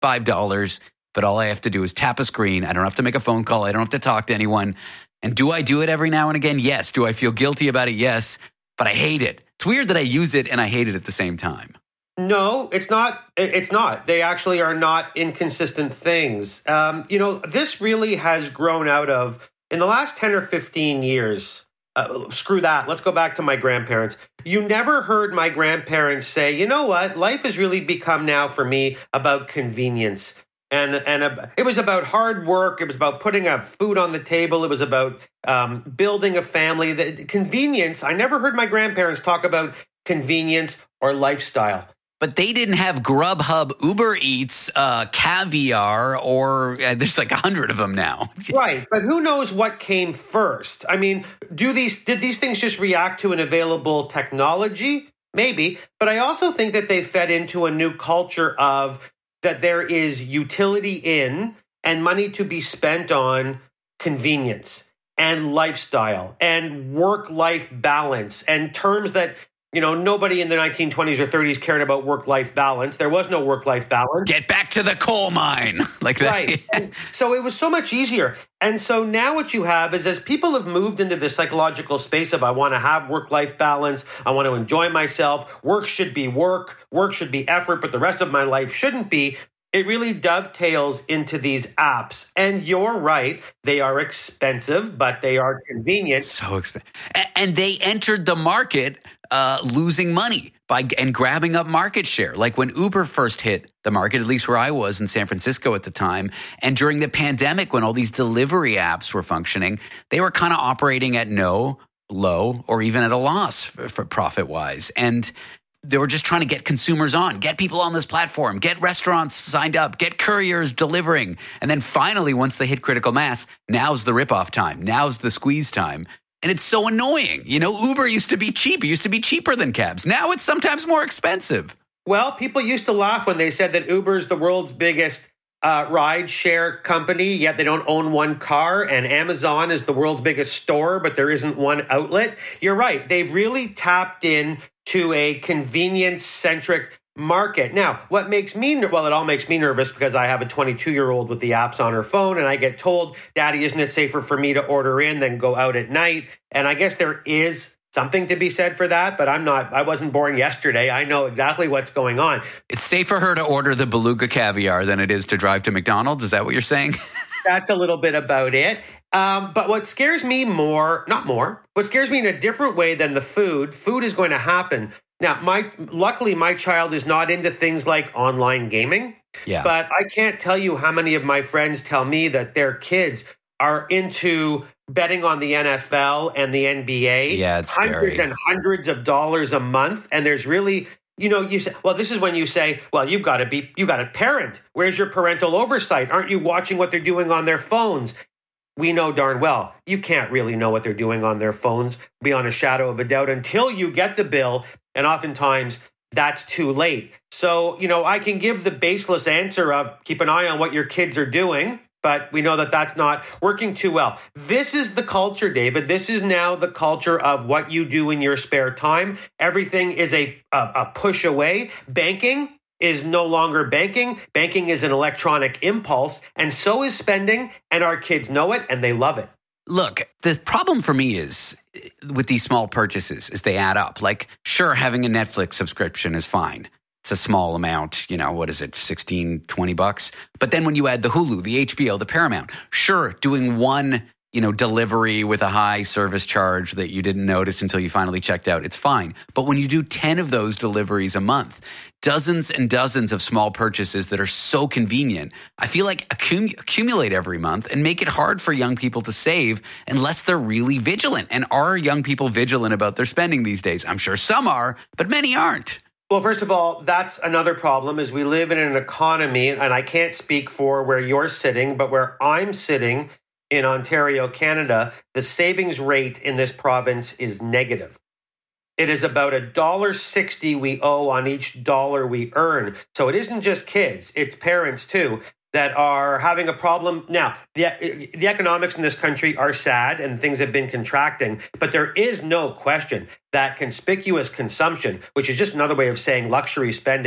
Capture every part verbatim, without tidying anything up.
five dollars, but all I have to do is tap a screen. I don't have to make a phone call. I don't have to talk to anyone. And do I do it every now and again? Yes. Do I feel guilty about it? Yes. But I hate it. It's weird that I use it and I hate it at the same time. No, it's not. It's not. They actually are not inconsistent things. Um, you know, this really has grown out of, in the last ten or fifteen years, uh, screw that. Let's go back to my grandparents. You never heard my grandparents say, you know what, life has really become now for me about convenience. And and uh, it was about hard work. It was about putting up food on the table. It was about um, building a family. The convenience, I never heard my grandparents talk about convenience or lifestyle. But they didn't have Grubhub, Uber Eats, uh, Caviar, or uh, there's like a hundred of them now. Right, but who knows what came first? I mean, do these did these things just react to an available technology? Maybe, but I also think that they fed into a new culture of that there is utility in and money to be spent on convenience and lifestyle and work-life balance and terms that, you know, nobody in the nineteen twenties or thirties cared about work-life balance. There was no work-life balance. Get back to the coal mine. Like that. Right. And so it was so much easier. And so now what you have is as people have moved into this psychological space of I want to have work-life balance, I want to enjoy myself, work should be work, work should be effort, but the rest of my life shouldn't be. It really dovetails into these apps. And you're right, they are expensive, but they are convenient. So expensive. And they entered the market uh, losing money by and grabbing up market share. Like when Uber first hit the market, at least where I was in San Francisco at the time, and during the pandemic when all these delivery apps were functioning, they were kind of operating at no, low, or even at a loss for, for profit-wise. And they were just trying to get consumers on, get people on this platform, get restaurants signed up, get couriers delivering. And then finally, once they hit critical mass, now's the ripoff time. Now's the squeeze time. And it's so annoying. You know, Uber used to be cheap. It used to be cheaper than cabs. Now it's sometimes more expensive. Well, people used to laugh when they said that Uber is the world's biggest uh, ride share company, yet they don't own one car. And Amazon is the world's biggest store, but there isn't one outlet. You're right. They've really tapped in to a convenience-centric market. Now, what makes me, well, it all makes me nervous because I have a twenty-two-year-old with the apps on her phone, and I get told, Daddy, isn't it safer for me to order in than go out at night? And I guess there is something to be said for that, but I'm not, I wasn't born yesterday. I know exactly what's going on. It's safer for her to order the Beluga caviar than it is to drive to McDonald's. Is that what you're saying? That's a little bit about it. Um, but what scares me more, not more, what scares me in a different way than the food, food is going to happen. Now, my luckily, my child is not into things like online gaming. Yeah. But I can't tell you how many of my friends tell me that their kids are into betting on the N F L and the N B A. Yeah, it's hundreds scary. and hundreds of dollars a month. And there's really, you know, you say, well, this is when you say, well, you've got to be, you got to parent. Where's your parental oversight? Aren't you watching what they're doing on their phones? We know darn well you can't really know what they're doing on their phones beyond a shadow of a doubt until you get the bill. And oftentimes that's too late. So, you know, I can give the baseless answer of keep an eye on what your kids are doing, but we know that that's not working too well. This is the culture, David. This is now the culture of what you do in your spare time. Everything is a, a, a push away. Banking is no longer banking. Banking is an electronic impulse, and so is spending, and our kids know it, and they love it. Look, the problem for me is with these small purchases is they add up. Like, sure, having a Netflix subscription is fine. It's a small amount, you know, what is it, sixteen, twenty bucks? But then when you add the Hulu, the H B O, the Paramount, sure, doing one, you know, delivery with a high service charge that you didn't notice until you finally checked out, it's fine. But when you do ten of those deliveries a month, dozens and dozens of small purchases that are so convenient, I feel like accum- accumulate every month and make it hard for young people to save unless they're really vigilant. And are young people vigilant about their spending these days? I'm sure some are, but many aren't. Well, first of all, that's another problem is we live in an economy, and I can't speak for where you're sitting, but where I'm sitting in Ontario, Canada, the savings rate in this province is negative. It is about a dollar sixty we owe on each dollar we earn. So it isn't just kids, it's parents too that are having a problem. Now, the, the economics in this country are sad and things have been contracting, but there is no question that conspicuous consumption, which is just another way of saying luxury spending,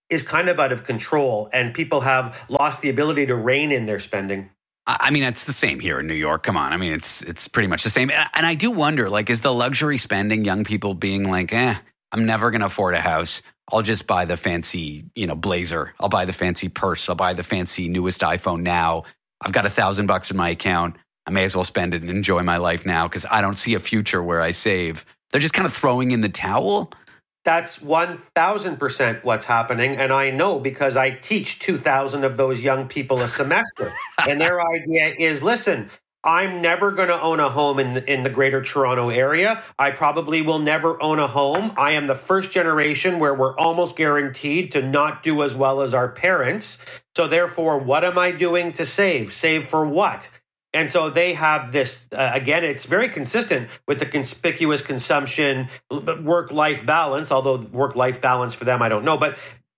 is kind of out of control, and people have lost the ability to rein in their spending. I mean, it's the same here in New York. Come on. I mean, it's it's pretty much the same. And I do wonder, like, is the luxury spending young people being like, eh, I'm never going to afford a house. I'll just buy the fancy, you know, blazer. I'll buy the fancy purse. I'll buy the fancy newest iPhone now. I've got a thousand bucks in my account. I may as well spend it and enjoy my life now because I don't see a future where I save. They're just kind of throwing in the towel. That's one thousand percent what's happening. And I know because I teach two thousand of those young people a semester. And their idea is, listen, I'm never going to own a home in, in the greater Toronto area. I probably will never own a home. I am the first generation where we're almost guaranteed to not do as well as our parents. So therefore, what am I doing to save? Save for what? And so they have this, uh, again, it's very consistent with the conspicuous consumption, work-life balance, although work-life balance for them, I don't know. But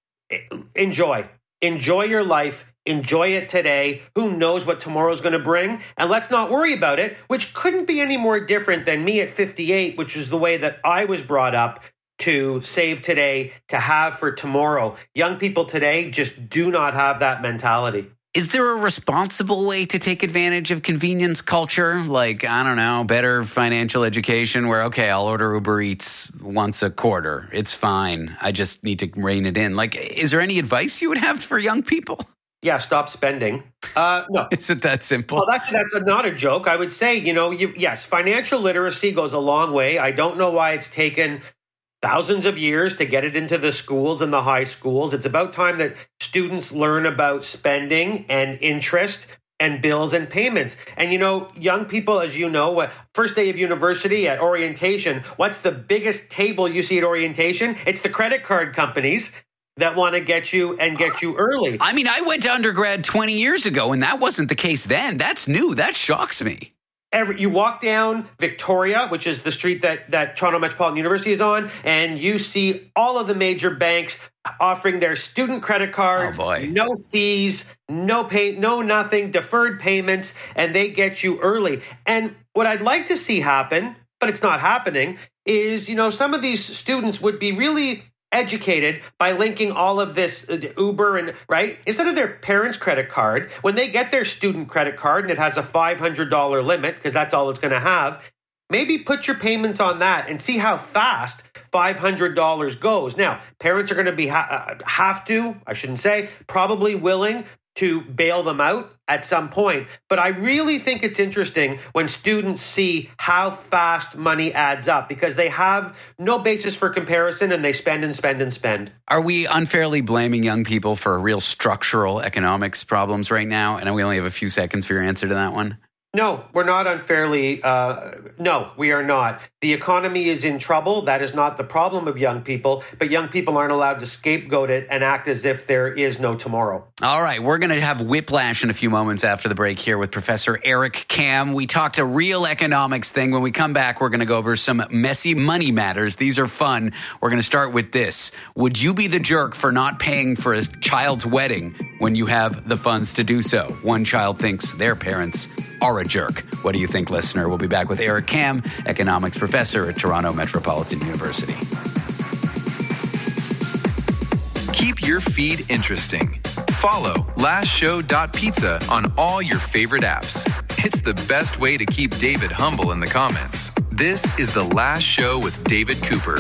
enjoy. Enjoy your life. Enjoy it today. Who knows what tomorrow's going to bring? And let's not worry about it, which couldn't be any more different than me at fifty-eight, which is the way that I was brought up to save today, to have for tomorrow. Young people today just do not have that mentality. Is there a responsible way to take advantage of convenience culture? Like, I don't know, better financial education where, okay, I'll order Uber Eats once a quarter. It's fine. I just need to rein it in. Like, is there any advice you would have for young people? Yeah, stop spending. Uh, no. Is it that simple? Well, that's that's a, not a joke. I would say, you know, you, yes, financial literacy goes a long way. I don't know why it's taken thousands of years to get it into the schools and the high schools. It's about time that students learn about spending and interest and bills and payments. And, you know, young people, as you know, what first day of university at orientation, what's the biggest table you see at orientation? It's the credit card companies that want to get you and get you early. I mean, I went to undergrad twenty years ago, and that wasn't the case then. That's new. That shocks me. Every, you walk down Victoria, which is the street that, that Toronto Metropolitan University is on, and you see all of the major banks offering their student credit cards, oh boy. no fees, no pay, no nothing, deferred payments, and they get you early. And what I'd like to see happen, but it's not happening, is, you know, some of these students would be really educated by linking all of this uh, Uber and right instead of their parents' credit card. When they get their student credit card and it has a five hundred dollars limit because that's all it's going to have, maybe put your payments on that and see how fast five hundred dollars goes. Now, parents are going to be ha- uh, have to, I shouldn't say, probably willing to bail them out at some point. But I really think it's interesting when students see how fast money adds up because they have no basis for comparison and they spend and spend and spend. Are we unfairly blaming young people for real structural economics problems right now? And we only have a few seconds for your answer to that one. No, we're not unfairly. Uh, no, we are not. The economy is in trouble. That is not the problem of young people, but young people aren't allowed to scapegoat it and act as if there is no tomorrow. All right, we're going to have whiplash in a few moments after the break here with Professor Eric Kam. We talked a real economics thing. When we come back, we're going to go over some messy money matters. These are fun. We're going to start with this. Would you be the jerk for not paying for a child's wedding when you have the funds to do so? One child thinks their parents are a jerk. What do you think, listener? We'll be back with Eric Kam, economics professor at Toronto Metropolitan University. Keep your feed interesting. Follow last show dot pizza on all your favorite apps. It's the best way to keep David humble in the comments. This is The Last Show with David Cooper.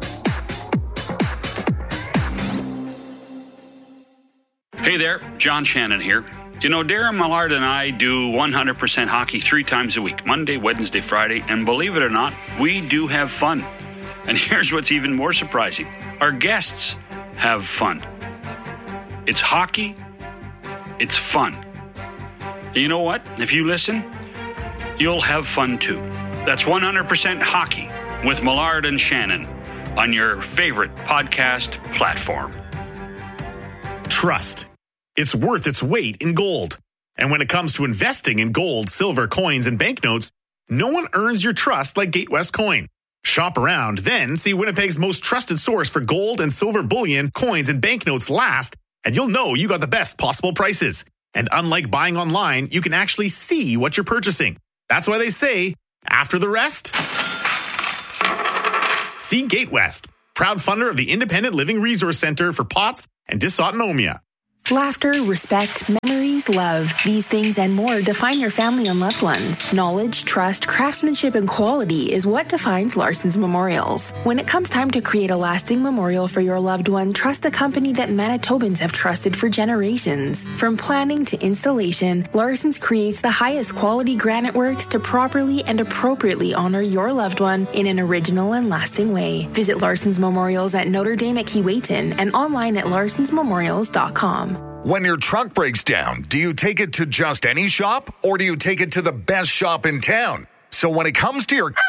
Hey there, John Shannon here. You know, Darren Millard and I do one hundred percent hockey three times a week, Monday, Wednesday, Friday, and believe it or not, we do have fun. And here's what's even more surprising. Our guests have fun. It's hockey. It's fun. And you know what? If you listen, you'll have fun too. That's one hundred percent hockey with Millard and Shannon on your favorite podcast platform. Trust. It's worth its weight in gold. And when it comes to investing in gold, silver, coins, and banknotes, no one earns your trust like Gatewest Coin. Shop around, then see Winnipeg's most trusted source for gold and silver bullion, coins, and banknotes last, and you'll know you got the best possible prices. And unlike buying online, you can actually see what you're purchasing. That's why they say, after the rest, see Gatewest. proud funder of the Independent Living Resource Center for P O T S and Dysautonomia. Laughter, respect, memories, love. These things and more define your family and loved ones. Knowledge, trust, craftsmanship, and quality is what defines Larson's Memorials. When it comes time to create a lasting memorial for your loved one, trust the company that Manitobans have trusted for generations. From planning to installation, Larson's creates the highest quality granite works to properly and appropriately honor your loved one in an original and lasting way. Visit Larson's Memorials at Notre Dame at Keewatin and online at larsons memorials dot com. When your truck breaks down, do you take it to just any shop or do you take it to the best shop in town? So when it comes to your...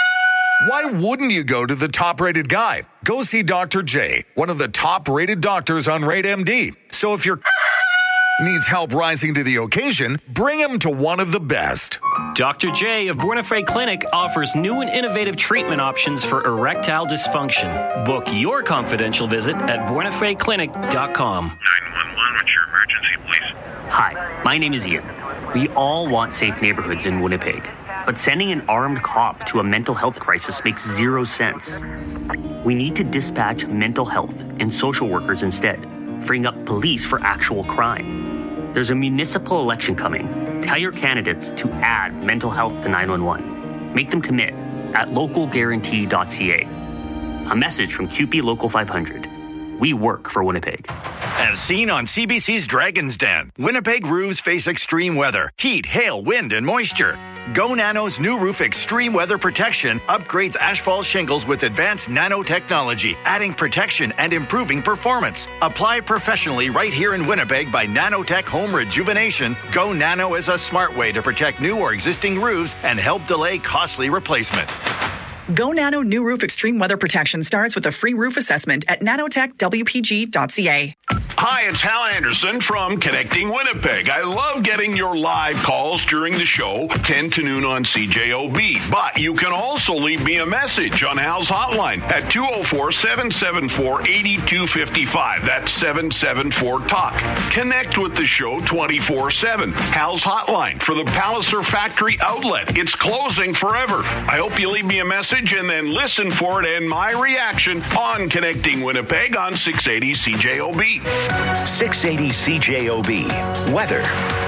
why wouldn't you go to the top-rated guy? Go see Doctor J, one of the top-rated doctors on Rate M D. So if your needs help rising to the occasion, bring him to one of the best. Doctor J of Buena Clinic offers new and innovative treatment options for erectile dysfunction. Book your confidential visit at buena fe clinic dot com. nine one one, what's your emergency, please? Hi, my name is Ian. We all want safe neighborhoods in Winnipeg, but sending an armed cop to a mental health crisis makes zero sense. We need to dispatch mental health and social workers instead, freeing up police for actual crime. There's a municipal election coming. Tell your candidates to add mental health to nine one one. Make them commit at local guarantee dot c a. A message from Q P Local five hundred. We work for Winnipeg. As seen on C B C's Dragon's Den, Winnipeg roofs face extreme weather, heat, hail, wind, and moisture. Go Nano's new roof extreme weather protection upgrades asphalt shingles with advanced nanotechnology, adding protection and improving performance. Apply professionally right here in Winnipeg by Nanotech Home Rejuvenation. Go Nano is a smart way to protect new or existing roofs and help delay costly replacement. Go Nano New Roof Extreme Weather Protection starts with a free roof assessment at nanotech w p g dot c a. Hi, it's Hal Anderson from Connecting Winnipeg. I love getting your live calls during the show, ten to noon on C J O B. But you can also leave me a message on Hal's hotline at two oh four, seven seven four, eight two five five. That's seven seven four talk. Connect with the show twenty-four seven. Hal's hotline for the Palliser Factory outlet. It's closing forever. I hope you leave me a message and then listen for it and my reaction on Connecting Winnipeg on six eighty C J O B. six eighty C J O B. Weather.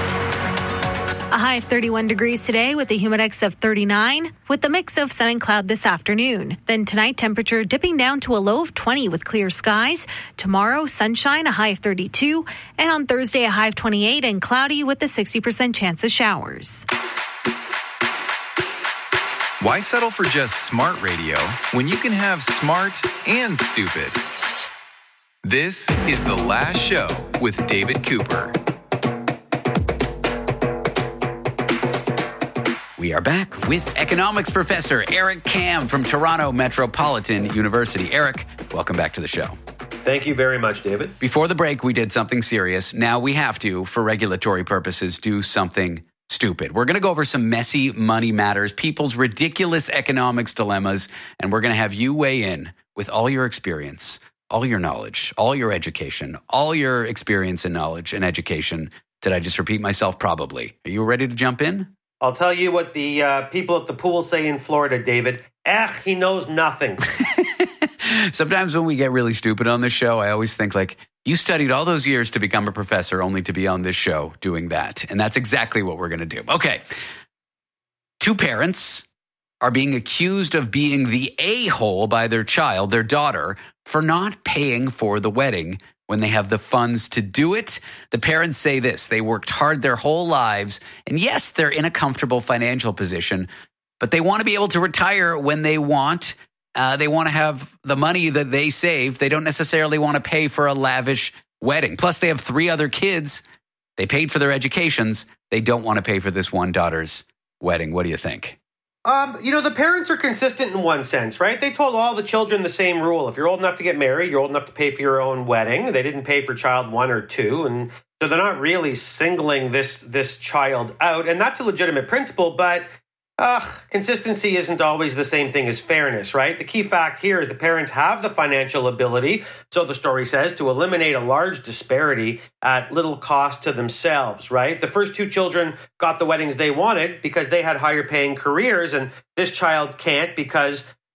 A high of thirty-one degrees today with a humidex of thirty-nine, with a mix of sun and cloud this afternoon. Then tonight, temperature dipping down to a low of twenty with clear skies. Tomorrow, sunshine, a high of thirty-two. And on Thursday, a high of twenty-eight and cloudy with a sixty percent chance of showers. Why settle for just smart radio when you can have smart and stupid? This is The Last Show with David Cooper. We are back with economics professor Eric Kam from Toronto Metropolitan University. Eric, welcome back to the show. Thank you very much, David. Before the break, we did something serious. Now we have to, for regulatory purposes, do something stupid. We're going to go over some messy money matters, people's ridiculous economics dilemmas, and we're going to have you weigh in with all your experience, all your knowledge, all your education, all your experience and knowledge and education. Did I just repeat myself? Probably. Are you ready to jump in? I'll tell you what the uh, people at the pool say in Florida, David. Eh, he knows nothing. Sometimes when we get really stupid on this show, I always think like, you studied all those years to become a professor only to be on this show doing that. And that's exactly what we're going to do. Okay. Two parents are being accused of being the a-hole by their child, their daughter, for not paying for the wedding when they have the funds to do it. The parents say this: they worked hard their whole lives, and yes, they're in a comfortable financial position, but they want to be able to retire when they want. Uh, they want to have the money that they saved. They don't necessarily want to pay for a lavish wedding. Plus, they have three other kids. They paid for their educations. They don't want to pay for this one daughter's wedding. What do you think? Um, you know, the parents are consistent in one sense, right? They told all the children the same rule. If you're old enough to get married, you're old enough to pay for your own wedding. They didn't pay for child one or two. And so they're not really singling this this child out. And that's a legitimate principle, but uh, consistency isn't always the same thing as fairness, right? The key fact here is the parents have the financial ability, so the story says, to eliminate a large disparity at little cost to themselves, right? The first two children got the weddings they wanted because they had higher paying careers, and this child can't because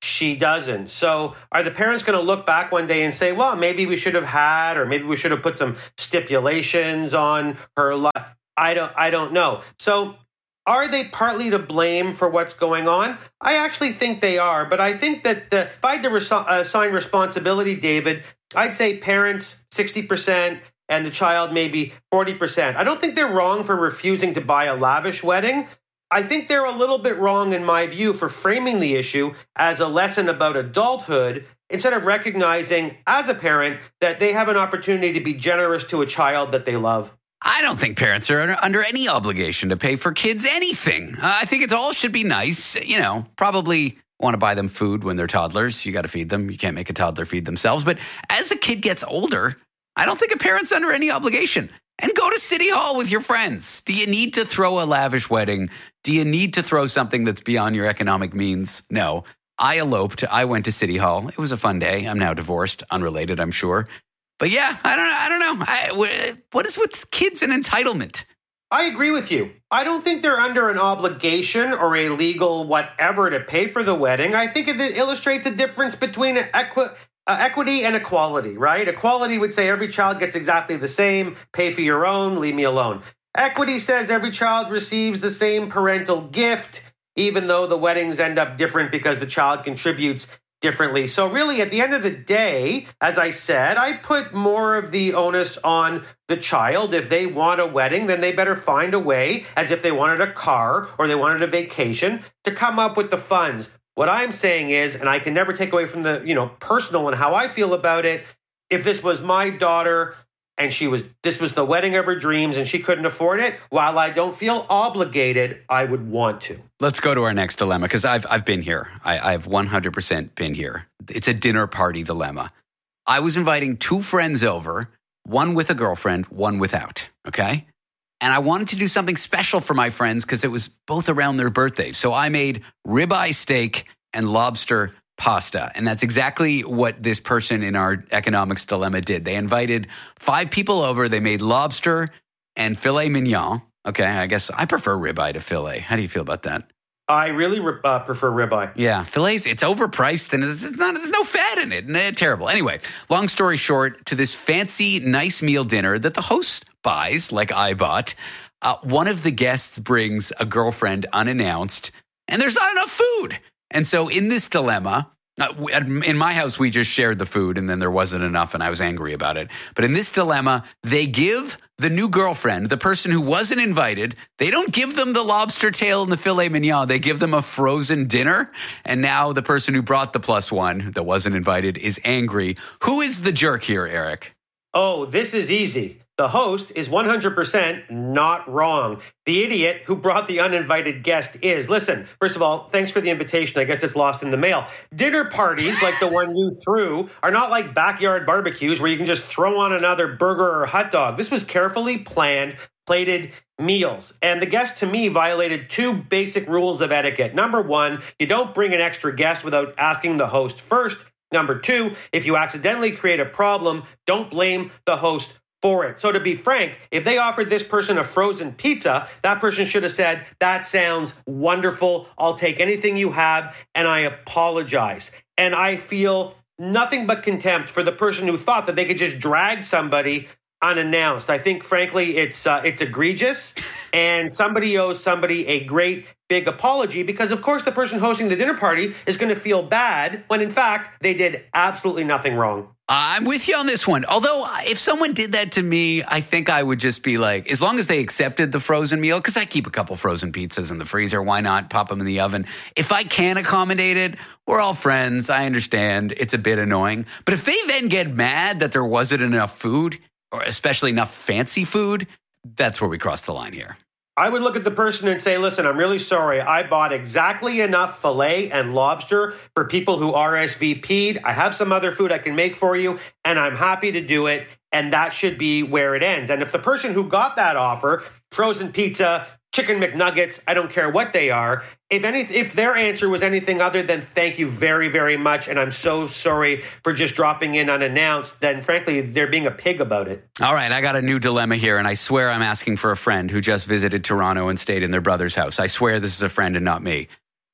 she doesn't. So are the parents going to look back one day and say, well, maybe we should have had, or maybe we should have put some stipulations on her life? I don't, I don't know. So are they partly to blame for what's going on? I actually think they are, but I think that the, if I had to res- assign responsibility, David, I'd say parents sixty percent and the child maybe forty percent. I don't think they're wrong for refusing to buy a lavish wedding. I think they're a little bit wrong, in my view, for framing the issue as a lesson about adulthood instead of recognizing as a parent that they have an opportunity to be generous to a child that they love. I don't think parents are under, under any obligation to pay for kids anything. Uh, I think it all should be nice. You know, probably want to buy them food when they're toddlers. You got to feed them. You can't make a toddler feed themselves. But as a kid gets older, I don't think a parent's under any obligation. And go to City Hall with your friends. Do you need to throw a lavish wedding? Do you need to throw something that's beyond your economic means? No. I eloped. I went to City Hall. It was a fun day. I'm now divorced. Unrelated, I'm sure. But yeah, I don't know. I don't know. I, what is with kids and entitlement? I agree with you. I don't think they're under an obligation or a legal whatever to pay for the wedding. I think it illustrates the difference between equi- uh, equity and equality, right? Equality would say every child gets exactly the same, pay for your own, leave me alone. Equity says every child receives the same parental gift, even though the weddings end up different because the child contributes differently. So really, at the end of the day, as I said, I put more of the onus on the child. If they want a wedding, then they better find a way, as if they wanted a car or they wanted a vacation, to come up with the funds. What I'm saying is, and I can never take away from the, you know, personal and how I feel about it, if this was my daughter and she was, this was the wedding of her dreams and she couldn't afford it, while I don't feel obligated, I would want to. Let's go to our next dilemma, because I've I've been here. I, I've one hundred percent been here. It's a dinner party dilemma. I was inviting two friends over, one with a girlfriend, one without, okay? And I wanted to do something special for my friends because it was both around their birthdays. So I made ribeye steak and lobster pasta. And that's exactly what this person in our economics dilemma did. They invited five people over. They made lobster and filet mignon. Okay, I guess I prefer ribeye to filet. How do you feel about that? I really uh, prefer ribeye. Yeah, fillets, it's overpriced and it's not, there's no fat in it. Nah, terrible. Anyway, long story short, to this fancy, nice meal dinner that the host buys, like I bought, uh, one of the guests brings a girlfriend unannounced, and there's not enough food. And so in this dilemma, uh, in my house, we just shared the food and then there wasn't enough and I was angry about it. But in this dilemma, they give the new girlfriend, the person who wasn't invited, they don't give them the lobster tail and the filet mignon. They give them a frozen dinner. And now the person who brought the plus one that wasn't invited is angry. Who is the jerk here, Eric? Oh, this is easy. The host is one hundred percent not wrong. The idiot who brought the uninvited guest is. Listen, first of all, thanks for the invitation. I guess it's lost in the mail. Dinner parties like the one you threw are not like backyard barbecues where you can just throw on another burger or hot dog. This was carefully planned, plated meals. And the guest, to me, violated two basic rules of etiquette. Number one, you don't bring an extra guest without asking the host first. Number two, if you accidentally create a problem, don't blame the host for it. So to be frank, if they offered this person a frozen pizza, that person should have said, that sounds wonderful. I'll take anything you have, and I apologize. And I feel nothing but contempt for the person who thought that they could just drag somebody unannounced. I think, frankly, it's uh, it's egregious, and somebody owes somebody a great big apology because, of course, the person hosting the dinner party is going to feel bad when, in fact, they did absolutely nothing wrong. I'm with you on this one. Although, if someone did that to me, I think I would just be like, as long as they accepted the frozen meal, because I keep a couple frozen pizzas in the freezer, why not pop them in the oven? If I can accommodate it, we're all friends. I understand it's a bit annoying. But if they then get mad that there wasn't enough food, or especially enough fancy food, that's where we cross the line here. I would look at the person and say, listen, I'm really sorry. I bought exactly enough filet and lobster for people who R S V P'd. I have some other food I can make for you, and I'm happy to do it. And that should be where it ends. And if the person who got that offer, frozen pizza, chicken McNuggets, I don't care what they are, if any, if their answer was anything other than thank you very, very much, and I'm so sorry for just dropping in unannounced, then frankly, they're being a pig about it. All right, I got a new dilemma here, and I swear I'm asking for a friend who just visited Toronto and stayed in their brother's house. I swear this is a friend and not me.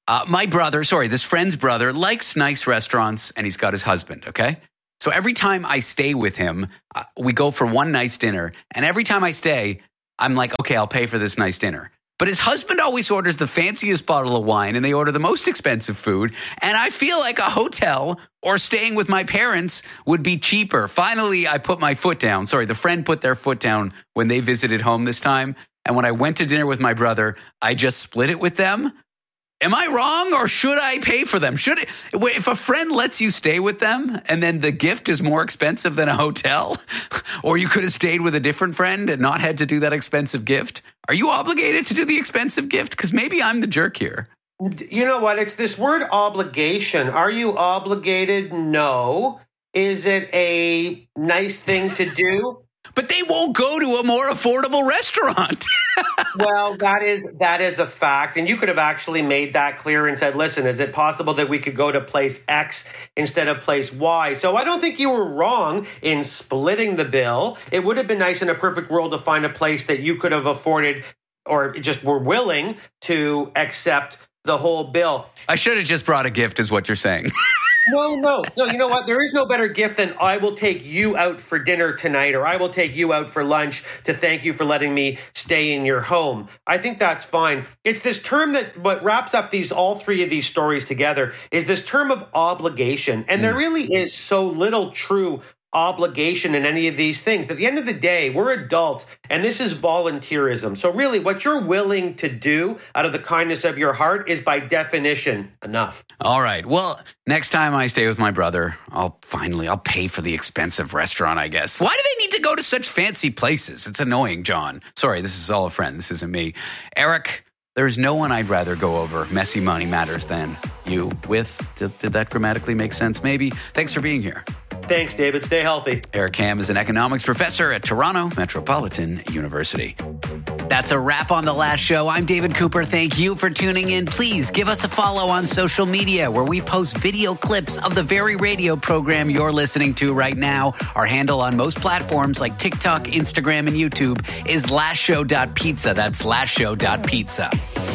Uh, my brother, sorry, this friend's brother likes nice restaurants, and he's got his husband, okay? So every time I stay with him, uh, we go for one nice dinner. And every time I stay, I'm like, okay, I'll pay for this nice dinner. But his husband always orders the fanciest bottle of wine, and they order the most expensive food. And I feel like a hotel or staying with my parents would be cheaper. Finally, I put my foot down. Sorry, the friend put their foot down when they visited home this time. And when I went to dinner with my brother, I just split it with them. Am I wrong, or should I pay for them? Should it, if a friend lets you stay with them and then the gift is more expensive than a hotel, or you could have stayed with a different friend and not had to do that expensive gift, are you obligated to do the expensive gift? Because maybe I'm the jerk here. You know what? It's this word obligation. Are you obligated? No. Is it a nice thing to do? But they won't go to a more affordable restaurant. Well, that is that is a fact. And you could have actually made that clear and said, listen, is it possible that we could go to place X instead of place Y? So I don't think you were wrong in splitting the bill. It would have been nice in a perfect world to find a place that you could have afforded or just were willing to accept the whole bill. I should have just brought a gift is what you're saying. No, no, no. You know what? There is no better gift than I will take you out for dinner tonight, or I will take you out for lunch to thank you for letting me stay in your home. I think that's fine. It's this term that what wraps up these all three of these stories together is this term of obligation. And mm. there really is so little true obligation in any of these things. At the end of the day, we're adults, and this is volunteerism. So really, what you're willing to do out of the kindness of your heart is by definition enough. All right. Well, next time I stay with my brother, I'll finally, I'll pay for the expensive restaurant, I guess. Why do they need to go to such fancy places? It's annoying, John. Sorry, this is all a friend. This isn't me. Eric, there's no one I'd rather go over messy money matters than you with. Did, did that grammatically make sense? Maybe. Thanks for being here. Thanks, David. Stay healthy. Eric Ham is an economics professor at Toronto Metropolitan University. That's a wrap on The Last Show. I'm David Cooper. Thank you for tuning in. Please give us a follow on social media where we post video clips of the very radio program you're listening to right now. Our handle on most platforms like TikTok, Instagram, and YouTube is last show dot pizza. That's last show dot pizza.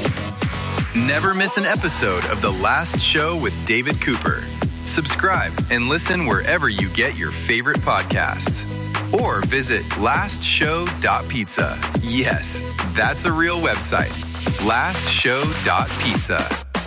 Never miss an episode of The Last Show with David Cooper. Subscribe and listen wherever you get your favorite podcasts. Or visit last show dot pizza. Yes, that's a real website. last show dot pizza.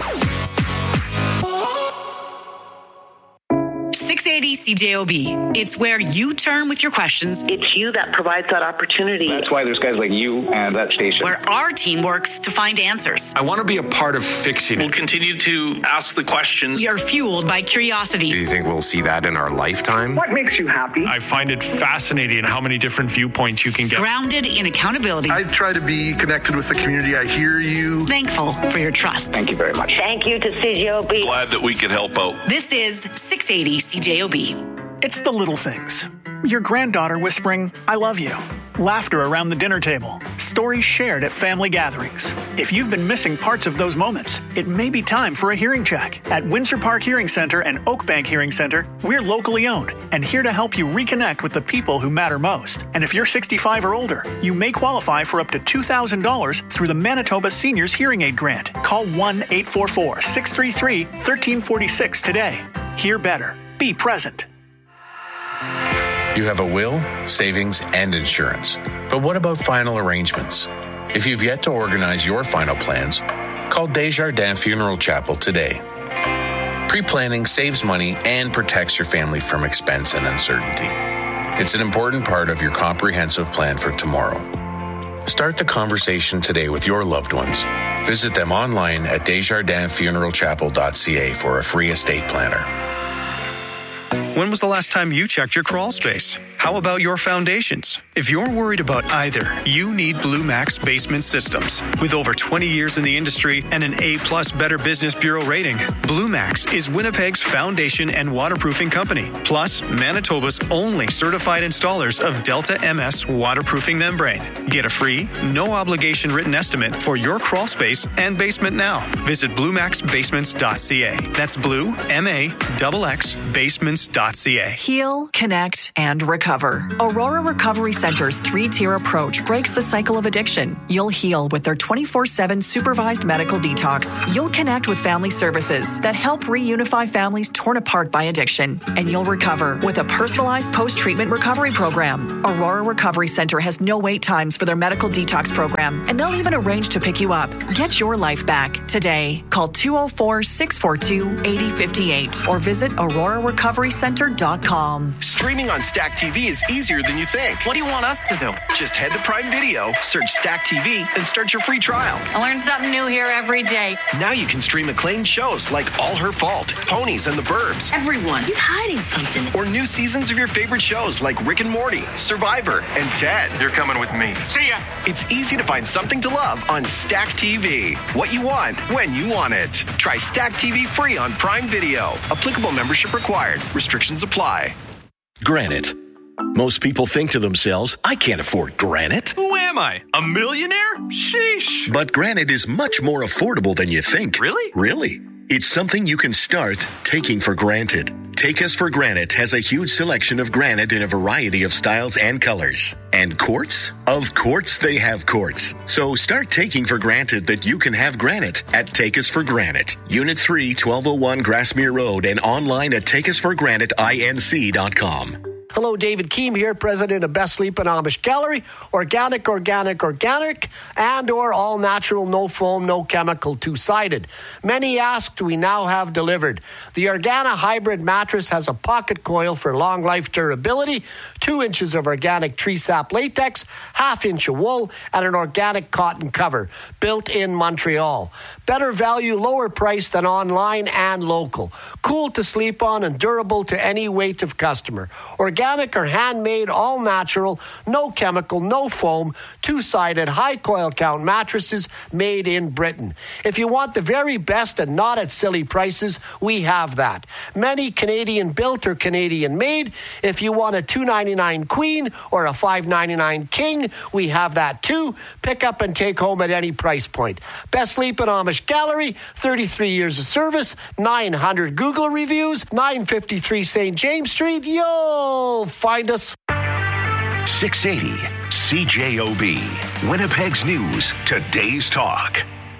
six eighty C J O B. It's where you turn with your questions. It's you that provides that opportunity. That's why there's guys like you and that station. Where our team works to find answers. I want to be a part of fixing it. We'll continue to ask the questions. You're fueled by curiosity. Do you think we'll see that in our lifetime? What makes you happy? I find it fascinating how many different viewpoints you can get. Grounded in accountability. I try to be connected with the community. I hear you. Thankful for your trust. Thank you very much. Thank you to C J O B. Glad that we could help out. This is six eighty C J O B. It's the little things. Your granddaughter whispering, I love you. Laughter around the dinner table. Stories shared at family gatherings. If you've been missing parts of those moments, it may be time for a hearing check. At Windsor Park Hearing Center and Oakbank Hearing Center, we're locally owned and here to help you reconnect with the people who matter most. And if you're sixty-five or older, you may qualify for up to two thousand dollars through the Manitoba Seniors Hearing Aid Grant. Call one eight four four, six three three, one three four six today. Hear better. Be present. You have a will, savings, and insurance. But what about final arrangements? If you've yet to organize your final plans, call Desjardins Funeral Chapel today. Pre-planning saves money and protects your family from expense and uncertainty. It's an important part of your comprehensive plan for tomorrow. Start the conversation today with your loved ones. Visit them online at desjardins funeral chapel dot c a for a free estate planner. When was the last time you checked your crawl space? How about your foundations? If you're worried about either, you need Blue Max Basement Systems. With over twenty years in the industry and an A-plus Better Business Bureau rating, Blue Max is Winnipeg's foundation and waterproofing company, plus Manitoba's only certified installers of Delta M S waterproofing membrane. Get a free, no-obligation written estimate for your crawl space and basement now. Visit blue max basements dot c a. That's blue, M A X X, basements dot c a. Heal, connect, and recover. recover. Aurora Recovery Center's three-tier approach breaks the cycle of addiction. You'll heal with their twenty-four seven supervised medical detox. You'll connect with family services that help reunify families torn apart by addiction. And you'll recover with a personalized post-treatment recovery program. Aurora Recovery Center has no wait times for their medical detox program, and they'll even arrange to pick you up. Get your life back today. Call two oh four, six four two, eight oh five eight or visit aurora recovery center dot com. Streaming on Stack T V is easier than you think. What do you want us to do? Just head to Prime Video, search Stack T V, and start your free trial. I learn something new here every day. Now you can stream acclaimed shows like All Her Fault, Ponies, and the Burbs. Everyone, he's hiding something. Or new seasons of your favorite shows like Rick and Morty, Survivor, and Ted. You're coming with me. See ya! It's easy to find something to love on Stack T V. What you want, when you want it. Try Stack T V free on Prime Video. Applicable membership required. Restrictions apply. Granite. Most people think to themselves, I can't afford granite. Who am I? A millionaire? Sheesh. But granite is much more affordable than you think. Really? Really. It's something you can start taking for granted. Take Us for Granite has a huge selection of granite in a variety of styles and colors. And quartz? Of course they have quartz. So start taking for granted that you can have granite at Take Us for Granite. Unit three, twelve oh one Grassmere Road, and online at take us for granite inc dot com. Hello, David Keem here, president of Best Sleep and Amish Gallery. Organic, organic, organic, and or all natural, no foam, no chemical, two-sided. Many asked, we now have delivered. The Organa Hybrid mattress has a pocket coil for long life durability, two inches of organic tree sap latex, half inch of wool, and an organic cotton cover, built in Montreal. Better value, lower price than online and local. Cool to sleep on and durable to any weight of customer. Organic Organic or handmade, all natural, no chemical, no foam, two-sided, high coil count mattresses made in Britain. If you want the very best and not at silly prices, we have that. Many Canadian built or Canadian made. If you want a two ninety-nine queen or a five ninety-nine king, we have that too. Pick up and take home at any price point. Best Sleep in Amish Gallery, thirty-three years of service, nine hundred Google reviews, nine fifty-three Saint James Street. Yo! Find us. six eighty C J O B, Winnipeg's News, Today's Talk.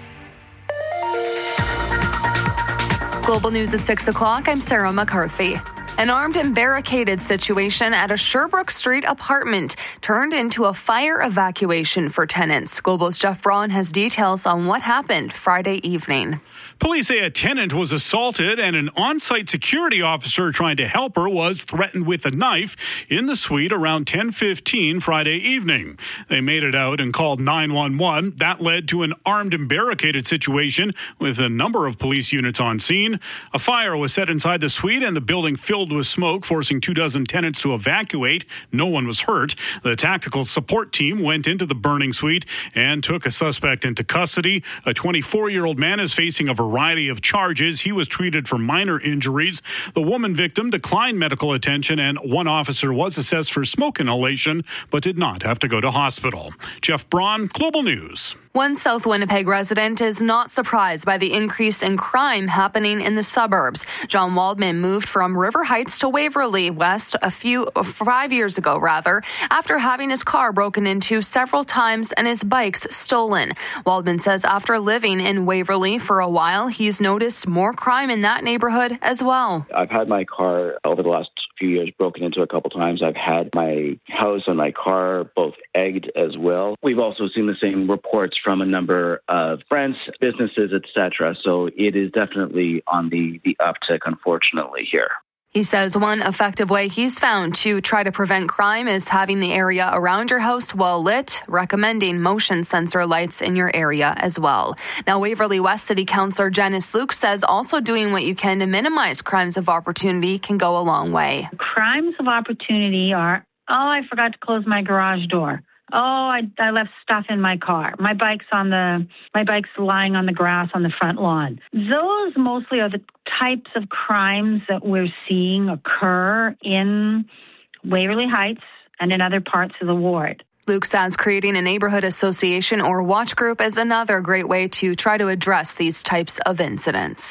Global News at six o'clock. I'm Sarah McCarthy. An armed and barricaded situation at a Sherbrooke Street apartment turned into a fire evacuation for tenants. Global's Jeff Braun has details on what happened Friday evening. Police say a tenant was assaulted and an on-site security officer trying to help her was threatened with a knife in the suite around ten fifteen Friday evening. They made it out and called nine one one. That led to an armed and barricaded situation with a number of police units on scene. A fire was set inside the suite and the building filled with smoke, forcing two dozen tenants to evacuate. No one was hurt. The tactical support team went into the burning suite and took a suspect into custody. A twenty-four-year-old man is facing a variety of charges. He was treated for minor injuries. The woman victim declined medical attention, and one officer was assessed for smoke inhalation but did not have to go to hospital. Jeff Braun, Global News. One South Winnipeg resident is not surprised by the increase in crime happening in the suburbs. John Waldman moved from River Heights to Waverly West a few five years ago, rather, after having his car broken into several times and his bikes stolen. Waldman says after living in Waverly for a while, he's noticed more crime in that neighborhood as well. I've had my car over the last few years broken into a couple times. I've had my house and my car both egged as well. We've also seen the same reports from a number of friends, businesses, et cetera. So it is definitely on the, the uptick, unfortunately, here. He says one effective way he's found to try to prevent crime is having the area around your house well lit, recommending motion sensor lights in your area as well. Now, Waverly West City Councillor Janice Luke says also doing what you can to minimize crimes of opportunity can go a long way. Crimes of opportunity are, oh, I forgot to close my garage door. Oh, I, I left stuff in my car. My bike's on the my bike's lying on the grass on the front lawn. Those mostly are the types of crimes that we're seeing occur in Waverly Heights and in other parts of the ward. Luke says creating a neighborhood association or watch group is another great way to try to address these types of incidents.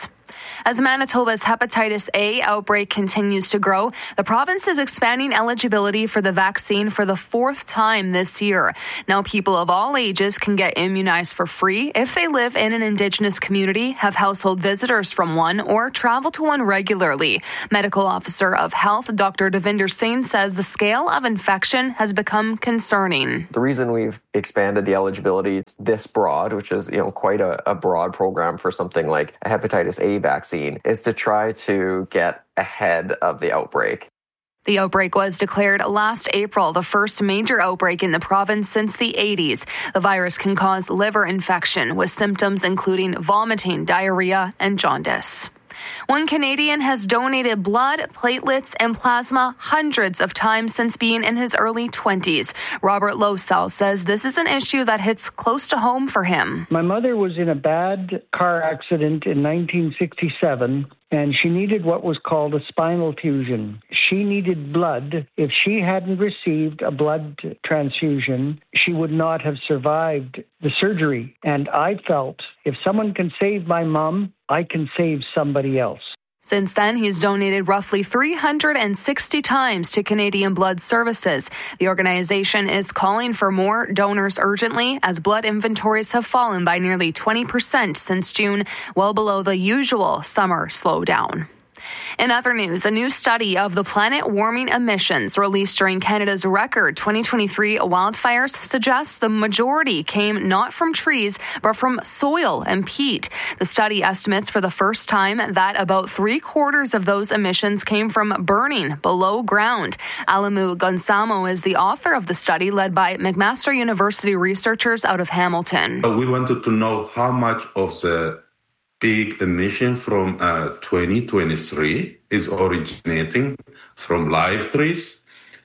As Manitoba's hepatitis A outbreak continues to grow, the province is expanding eligibility for the vaccine for the fourth time this year. Now, people of all ages can get immunized for free if they live in an Indigenous community, have household visitors from one, or travel to one regularly. Medical Officer of Health, Doctor Devinder Singh, says the scale of infection has become concerning. The reason we've expanded the eligibility this broad, which is, you know, quite a, a broad program for something like a hepatitis A vaccine, is to try to get ahead of the outbreak. The outbreak was declared last April, the first major outbreak in the province since the eighties. The virus can cause liver infection with symptoms including vomiting, diarrhea, and jaundice. One Canadian has donated blood, platelets, and plasma hundreds of times since being in his early twenties. Robert Losell says this is an issue that hits close to home for him. My mother was in a bad car accident in nineteen sixty-seven, and she needed what was called a spinal fusion. She needed blood. If she hadn't received a blood transfusion, she would not have survived the surgery. And I felt, if someone can save my mom, I can save somebody else. Since then, he's donated roughly three hundred sixty times to Canadian Blood Services. The organization is calling for more donors urgently as blood inventories have fallen by nearly twenty percent since June, well below the usual summer slowdown. In other news, a new study of the planet warming emissions released during Canada's record twenty twenty-three wildfires suggests the majority came not from trees, but from soil and peat. The study estimates for the first time that about three quarters of those emissions came from burning below ground. Alamu Gonzamo is the author of the study, led by McMaster University researchers out of Hamilton. We wanted to know how much of the big emission from uh, twenty twenty-three is originating from live trees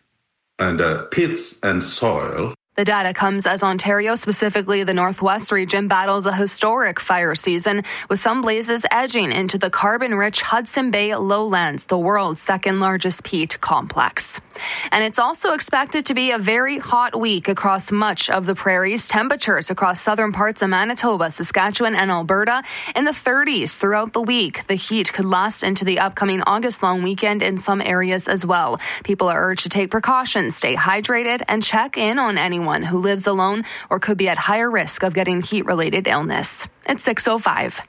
and uh, pits and soil. The data comes as Ontario, specifically the Northwest region, battles a historic fire season, with some blazes edging into the carbon-rich Hudson Bay lowlands, the world's second-largest peat complex. And it's also expected to be a very hot week across much of the prairies. Temperatures across southern parts of Manitoba, Saskatchewan, and Alberta in the thirties throughout the week. The heat could last into the upcoming August-long weekend in some areas as well. People are urged to take precautions, stay hydrated, and check in on anyone who lives alone or could be at higher risk of getting heat-related illness. It's six oh five.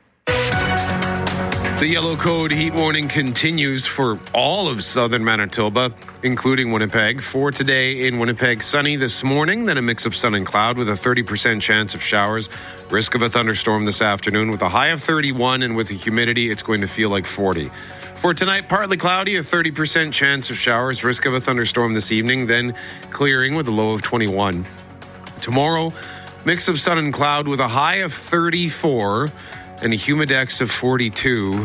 The yellow code heat warning continues for all of southern Manitoba, including Winnipeg. For today in Winnipeg, sunny this morning, then a mix of sun and cloud with a thirty percent chance of showers. Risk of a thunderstorm this afternoon with a high of thirty-one, and with the humidity, it's going to feel like forty. For tonight, partly cloudy, a thirty percent chance of showers, risk of a thunderstorm this evening, then clearing with a low of twenty-one. Tomorrow, mix of sun and cloud with a high of thirty-four and a humidex of forty-two.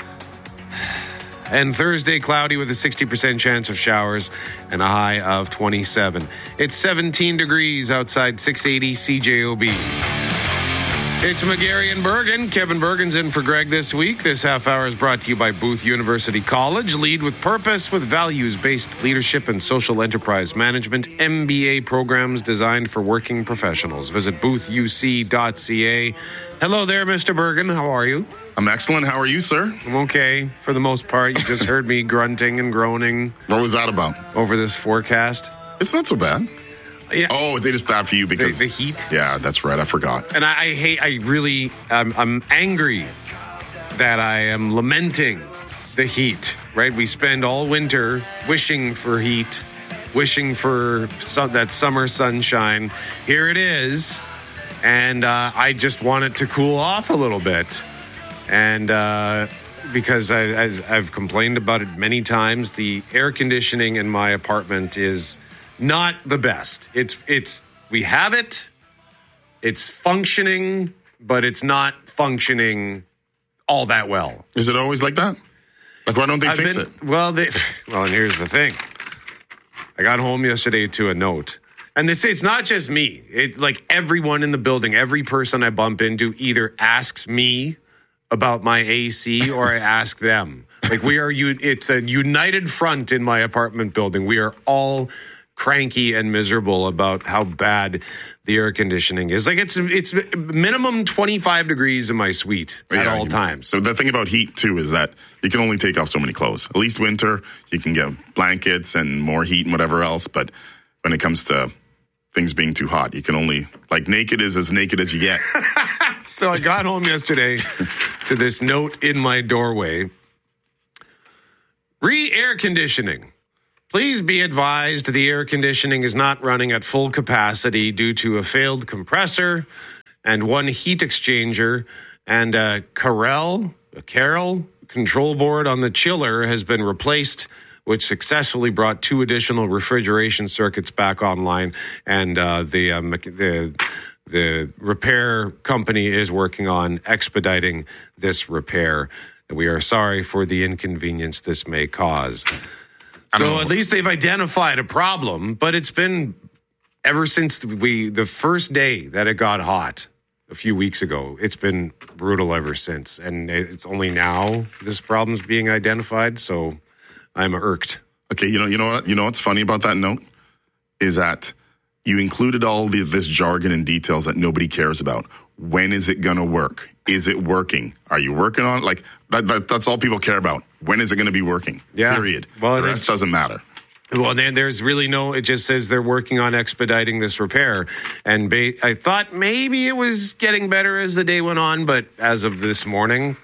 And Thursday, cloudy with a sixty percent chance of showers and a high of twenty-seven. It's seventeen degrees outside, six eighty C J O B. It's McGarry and Bergen. Kevin Bergen's in for Greg this week. This half hour is brought to you by Booth University College. Lead with purpose with values-based leadership and social enterprise management. M B A programs designed for working professionals. Visit booth u c dot c a. Hello there, Mister Bergen. How are you? I'm excellent. How are you, sir? I'm okay, for the most part. You just heard me grunting and groaning. What was that about? Over this forecast. It's not so bad. Yeah. Oh, it is bad for you because the, the heat. Yeah, that's right. I forgot. And I, I hate. I really. I'm, I'm angry that I am lamenting the heat. Right? We spend all winter wishing for heat, wishing for sun, that summer sunshine. Here it is, and uh, I just want it to cool off a little bit. And uh, because I, as I've complained about it many times, the air conditioning in my apartment is not the best. It's it's we have it. It's functioning, but it's not functioning all that well. Is it always like that? Like, why don't they I've fix been, it? Well, they, well, and here's the thing. I got home yesterday to a note. And this, it's not just me. It, like, everyone in the building, every person I bump into either asks me about my A C or I ask them. Like, we are, it's a united front in my apartment building. We are all cranky and miserable about how bad the air conditioning is. Like it's it's minimum twenty-five degrees in my suite at Yeah, all you- times. So the thing about heat too is that you can only take off so many clothes. At least winter, you can get blankets and more heat and whatever else. But when it comes to things being too hot, you can only, like, naked is as naked as you get. So I got home yesterday to this note in my doorway. Re-air conditioning. Please be advised the air conditioning is not running at full capacity due to a failed compressor and one heat exchanger, and a Carrel, a Carrel control board on the chiller has been replaced, which successfully brought two additional refrigeration circuits back online, and uh, the, uh, mech- the the repair company is working on expediting this repair. We are sorry for the inconvenience this may cause. So at least they've identified a problem, but it's been ever since we the first day that it got hot a few weeks ago. It's been brutal ever since, and it's only now this problem's being identified. So I'm irked. Okay, you know, you know what, you know what's funny about that note is that you included all the, this jargon and details that nobody cares about. When is it going to work? Is it working? Are you working on it? Like that, that, that's all people care about. When is it going to be working? Yeah. Period. Well, the rest doesn't matter. Well, then there's really no, it just says they're working on expediting this repair. And ba- I thought maybe it was getting better as the day went on, but as of this morning,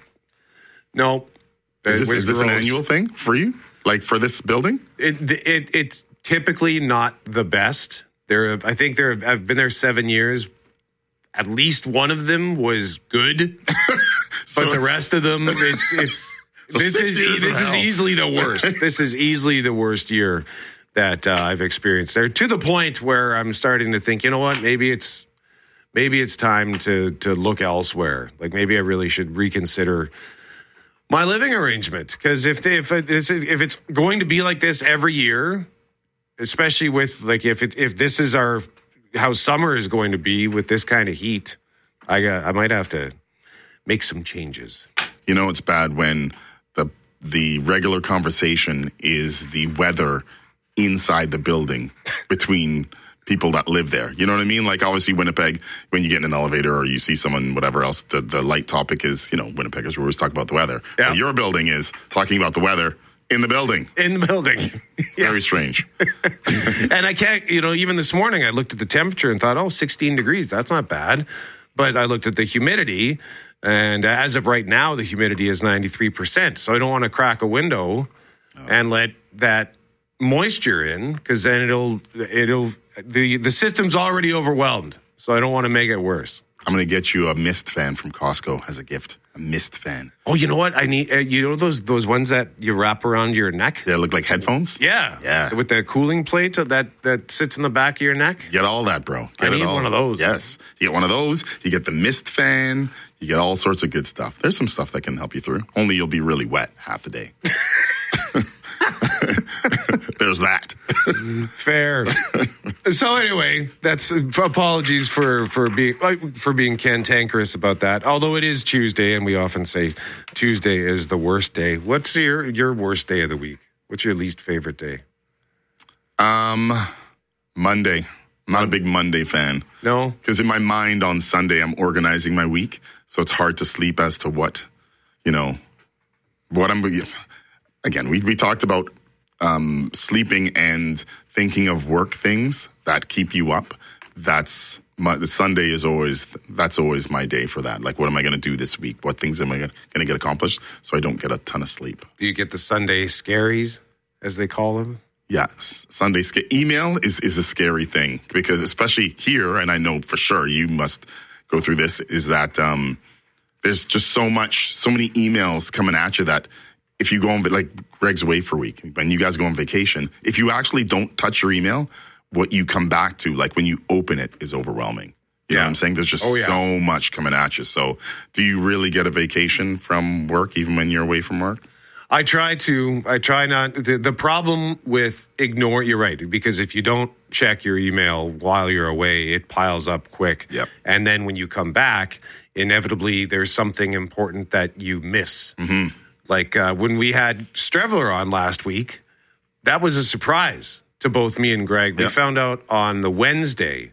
no. Is It this, was is this an gross. annual thing for you? Like for this building? It, it It's typically not the best. There, I think there, I've been there seven years. At least one of them was good, So but the it's- rest of them, it's it's So this six is years this of is hell. easily the worst. This is easily the worst year that uh, I've experienced there. To the point where I'm starting to think, you know what? Maybe it's maybe it's time to to look elsewhere. Like maybe I really should reconsider my living arrangement, because if they, if this is, if it's going to be like this every year, especially with like if it, if this is our how summer is going to be with this kind of heat, I got, I might have to make some changes. You know, it's bad when the the regular conversation is the weather inside the building between people that live there. You know what I mean? Like obviously Winnipeg, when you get in an elevator or you see someone, whatever else, the, the light topic is, you know, Winnipeggers, we always talk about the weather. Yeah. But your building is talking about the weather in the building. In the building. Very strange. And I can't, you know, even this morning I looked at the temperature and thought, oh, sixteen degrees, that's not bad. But I looked at the humidity, and as of right now, the humidity is ninety-three percent. So I don't want to crack a window oh. and let that moisture in, because then it'll, it'll, the, the system's already overwhelmed. So I don't want to make it worse. I'm going to get you a mist fan from Costco as a gift. A mist fan. Oh, you know what? I need, uh, you know, those those ones that you wrap around your neck? They look like headphones? Yeah. Yeah. With the cooling plate that, that sits in the back of your neck? Get all that, bro. Get I it need all. one of those. Yes. You get one of those. You get the mist fan. You get all sorts of good stuff. There's some stuff that can help you through. Only you'll be really wet half the day. There's that. Fair. So anyway, that's apologies for for being for being cantankerous about that. Although it is Tuesday, and we often say Tuesday is the worst day. What's your your worst day of the week? What's your least favorite day? Um, Monday. I'm not a big Monday fan. No, because in my mind on Sunday I'm organizing my week, so it's hard to sleep as to what, you know, what I'm. Again, we we talked about. Um, sleeping and thinking of work things that keep you up. That's my, the Sunday is always, that's always my day for that. Like, what am I going to do this week? What things am I going to get accomplished? So I don't get a ton of sleep. Do you get the Sunday scaries, as they call them? Yes. Sunday sca- email is, is a scary thing, because especially here, and I know for sure you must go through this, is that um, there's just so much, so many emails coming at you that if you go on, like Greg's away for a week, and you guys go on vacation, if you actually don't touch your email, what you come back to, like when you open it, is overwhelming. You know what I'm saying? There's just Oh, yeah. so much coming at you. So do you really get a vacation from work, even when you're away from work? I try to. I try not. The, the problem with ignore, you're right, because if you don't check your email while you're away, it piles up quick. Yep. And then when you come back, inevitably there's something important that you miss. Mm-hmm. Like uh, when we had Strevler on last week, that was a surprise to both me and Greg. We Yep. found out on the Wednesday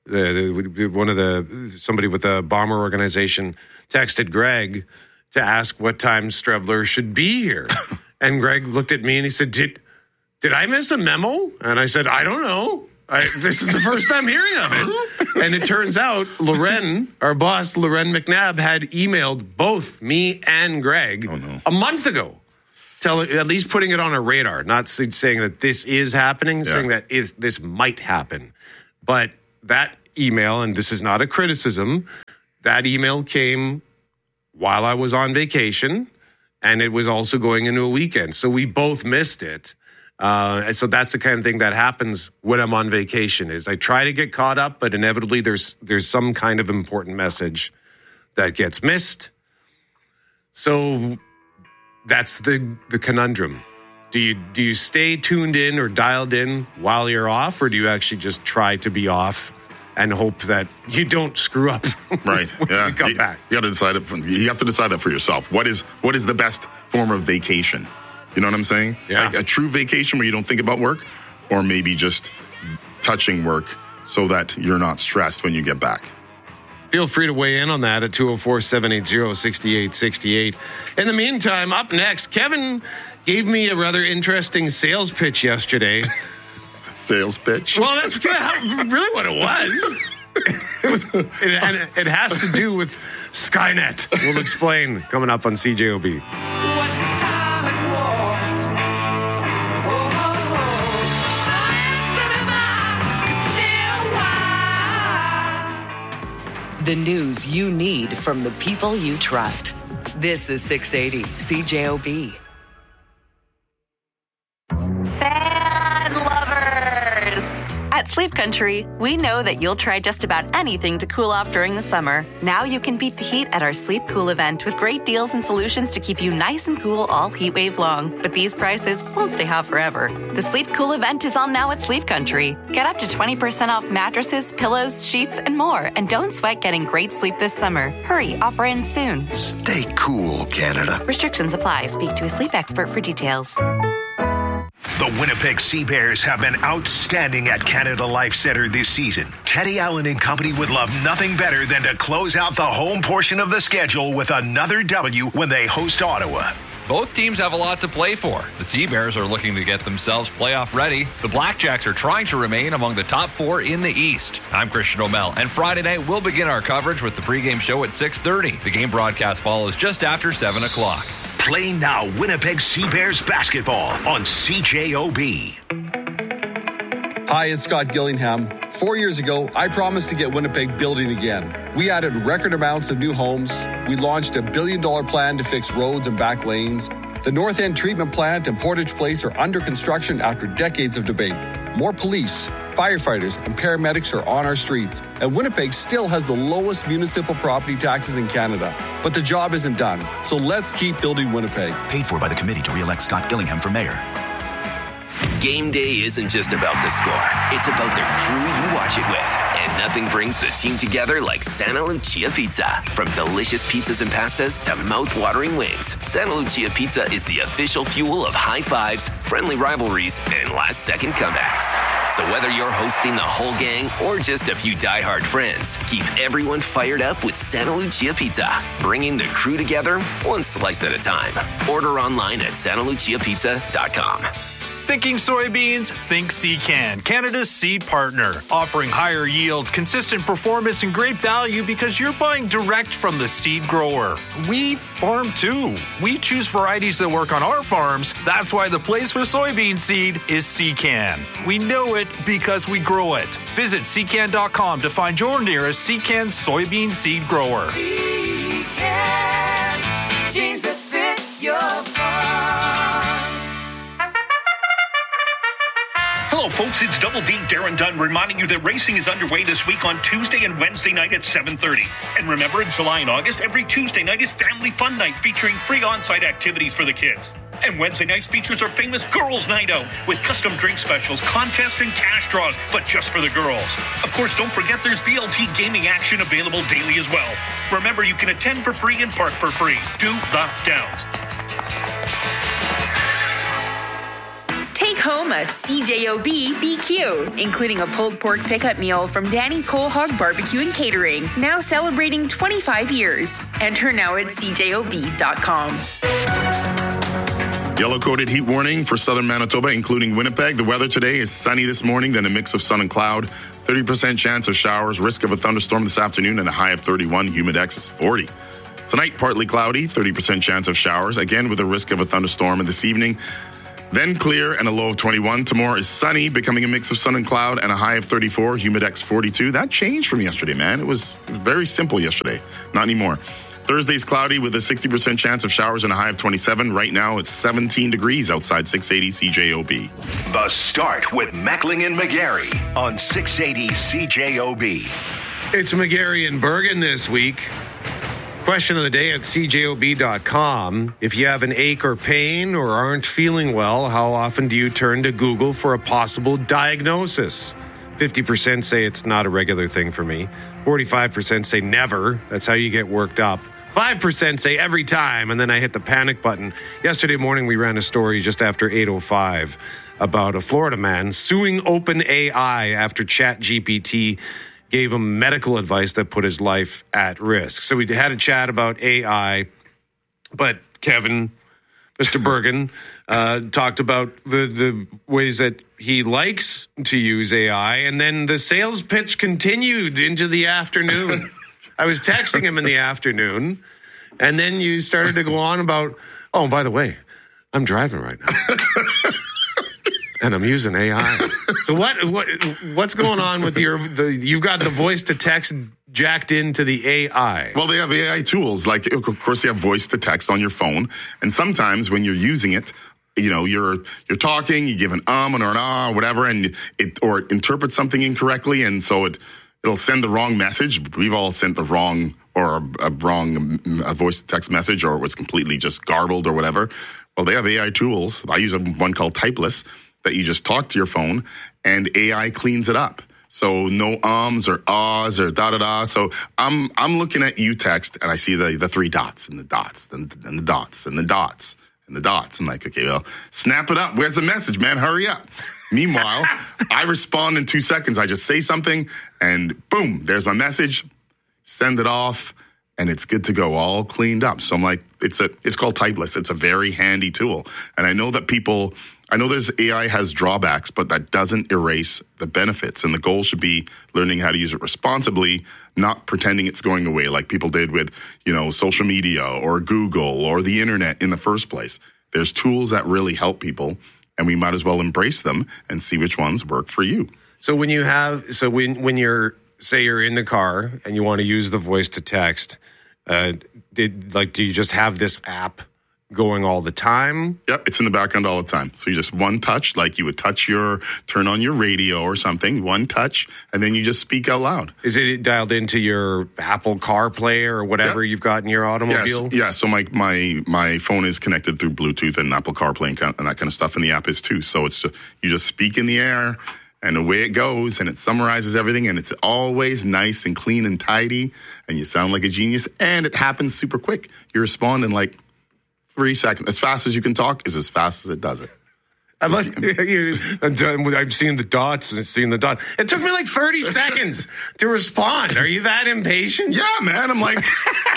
the, the, one of the somebody with the bomber organization texted Greg to ask what time Strebler should be here. And Greg looked at me and he said, did, did I miss a memo? And I said, I don't know. I, this is the first time hearing of it. And it turns out Loren, our boss, Loren McNabb, had emailed both me and Greg oh, no. a month ago, tell, at least putting it on a radar, not saying that this is happening, yeah. saying that it, this might happen. But that email, and this is not a criticism, that email came while I was on vacation, and it was also going into a weekend. So we both missed it. Uh, and so that's the kind of thing that happens when I'm on vacation is I try to get caught up, but inevitably there's there's some kind of important message that gets missed. So that's the the conundrum. Do you do you stay tuned in or dialed in while you're off, or do you actually just try to be off and hope that you don't screw up right. when yeah. you come you, back? You got to decide it. For, you have to decide that for yourself. What is what is the best form of vacation? You know what I'm saying? Yeah. Like a true vacation where you don't think about work, or maybe just touching work so that you're not stressed when you get back. Feel free to weigh in on that at two oh four, seven eight zero, six eight six eight. In the meantime, up next, Kevin gave me a rather interesting sales pitch yesterday. Sales pitch? Well, that's really what it was. it, and it has to do with Skynet. We'll explain coming up on C J O B. The news you need from the people you trust. This is six eighty C J O B. Fan lovers! At Sleep Country, we know that you'll try just about anything to cool off during the summer. Now you can beat the heat at our Sleep Cool event with great deals and solutions to keep you nice and cool all heat wave long. But these prices won't stay hot forever. The Sleep Cool event is on now at Sleep Country. Get up to twenty percent off mattresses, pillows, sheets, and more. And don't sweat getting great sleep this summer. Hurry, offer ends soon. Stay cool, Canada. Restrictions apply. Speak to a sleep expert for details. The Winnipeg Sea Bears have been outstanding at Canada Life Centre this season. Teddy Allen and company would love nothing better than to close out the home portion of the schedule with another W when they host Ottawa. Both teams have a lot to play for. The Sea Bears are looking to get themselves playoff ready. The Blackjacks are trying to remain among the top four in the East. I'm Christian O'Mell, and Friday night we'll begin our coverage with the pregame show at six thirty. The game broadcast follows just after seven o'clock. Play now Winnipeg Sea Bears basketball on C J O B. Hi, it's Scott Gillingham. Four years ago, I promised to get Winnipeg building again. We added record amounts of new homes. We launched a billion dollar plan to fix roads and back lanes. The North End Treatment Plant and Portage Place are under construction after decades of debate. More police, firefighters, and paramedics are on our streets. And Winnipeg still has the lowest municipal property taxes in Canada. But the job isn't done. So let's keep building Winnipeg. Paid for by the committee to re-elect Scott Gillingham for mayor. Game day isn't just about the score. It's about the crew you watch it with. And nothing brings the team together like Santa Lucia Pizza. From delicious pizzas and pastas to mouth-watering wings, Santa Lucia Pizza is the official fuel of high fives, friendly rivalries, and last-second comebacks. So whether you're hosting the whole gang or just a few diehard friends, keep everyone fired up with Santa Lucia Pizza, bringing the crew together one slice at a time. Order online at santa lucia pizza dot com. Thinking soybeans? Think Secan, Canada's seed partner. Offering higher yields, consistent performance, and great value because you're buying direct from the seed grower. We farm too. We choose varieties that work on our farms. That's why the place for soybean seed is Secan. We know it because we grow it. Visit secan dot com to find your nearest Secan soybean seed grower. Secan, genes that fit your farm. Hello, folks. It's Double D Darren Dunn reminding you that racing is underway this week on Tuesday and Wednesday night at seven thirty. And remember, in July and August, every Tuesday night is Family Fun Night featuring free on-site activities for the kids. And Wednesday nights features our famous Girls' Night Out with custom drink specials, contests, and cash draws, but just for the girls. Of course, don't forget there's V L T gaming action available daily as well. Remember, you can attend for free and park for free. Do the Downs. Take home a C J O B B Q, including a pulled pork pickup meal from Danny's Whole Hog Barbecue and Catering, now celebrating twenty-five years. Enter now at C J O B dot com. Yellow-coated heat warning for southern Manitoba, including Winnipeg. The weather today is sunny this morning, then a mix of sun and cloud. thirty percent chance of showers, risk of a thunderstorm this afternoon, and a high of thirty-one. Humidex is forty. Tonight, partly cloudy, thirty percent chance of showers, again with a risk of a thunderstorm. And this evening, then clear and a low of twenty-one. Tomorrow is sunny, becoming a mix of sun and cloud, and a high of thirty-four. Humidex forty-two. That changed from yesterday, man. It was very simple yesterday. Not anymore. Thursday's cloudy with a sixty percent chance of showers and a high of twenty-seven. Right now, it's seventeen degrees outside six eighty C J O B. The Start with Meckling and McGarry on six eighty C J O B. It's McGarry and Bergen this week. Question of the day at C J O B dot com. If you have an ache or pain or aren't feeling well, how often do you turn to Google for a possible diagnosis? fifty percent say it's not a regular thing for me. forty-five percent say never. That's how you get worked up. five percent say every time, and then I hit the panic button. Yesterday morning, we ran a story just after eight oh five about a Florida man suing OpenAI after ChatGPT gave him medical advice that put his life at risk. So we had a chat about A I, but Kevin, Mister Bergen, uh, talked about the, the ways that he likes to use A I, and then the sales pitch continued into the afternoon. I was texting him in the afternoon, and then you started to go on about, oh, by the way, I'm driving right now. And I'm using A I. So what what what's going on with your? The, you've got the voice to text jacked into the A I. Well, they have A I tools. Like, of course, you have voice to text on your phone, and sometimes when you're using it, you know, you're you're talking, you give an um or an ah or whatever, and it or it interprets something incorrectly, and so it it'll send the wrong message. We've all sent the wrong or a, a wrong a voice to text message, or it was completely just garbled or whatever. Well, they have A I tools. I use a, one called Typeless, that you just talk to your phone and A I cleans it up. So no ums or ahs or da-da-da. So I'm I'm looking at you text and I see the, the three dots and the dots and, and the dots and the dots and the dots. I'm like, okay, well, snap it up. Where's the message, man? Hurry up. Meanwhile, I respond in two seconds. I just say something and boom, there's my message. Send it off and it's good to go, all cleaned up. So I'm like, it's a it's called Typeless. It's a very handy tool. And I know that people... I know there's A I has drawbacks, but that doesn't erase the benefits. And the goal should be learning how to use it responsibly, not pretending it's going away like people did with, you know, social media or Google or the internet in the first place. There's tools that really help people, and we might as well embrace them and see which ones work for you. So when you have, so when, when you're, say you're in the car and you want to use the voice to text, uh, did like, do you just have this app going all the time? Yep, it's in the background all the time. So you just one touch, like you would touch your, turn on your radio or something, one touch, and then you just speak out loud. Is it dialed into your Apple CarPlay or whatever yep. you've got in your automobile? Yes, yeah, so my, my my phone is connected through Bluetooth and Apple CarPlay and, kind of, and that kind of stuff, and the app is too. So it's just, you just speak in the air, and away it goes, and it summarizes everything, and it's always nice and clean and tidy, and you sound like a genius, and it happens super quick. You respond in like Three seconds. As fast as you can talk is as fast as it does it. I like you. I'm seeing the dots and seeing the dots. It took me like thirty seconds to respond. Are you that impatient? Yeah, man. I'm like,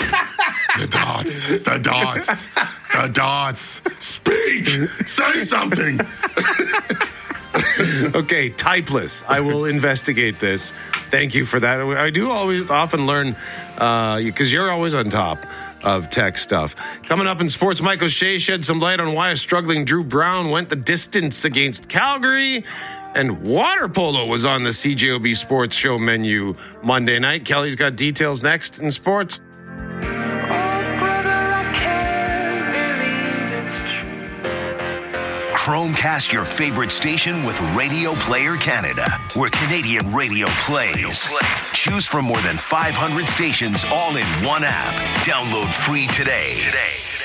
the dots, the dots, the dots. Speak. Say something. Okay, Typeless. I will investigate this. Thank you for that. I do always often learn uh, because you're always on top of tech stuff. Coming up in sports, Mike O'Shea shed some light on why a struggling Drew Brown went the distance against Calgary. And water polo was on the C J O B Sports Show menu Monday night. Kelly's got details next in sports. Chromecast your favorite station with Radio Player Canada, where Canadian radio plays. Choose from more than five hundred stations all in one app. Download free today. Today.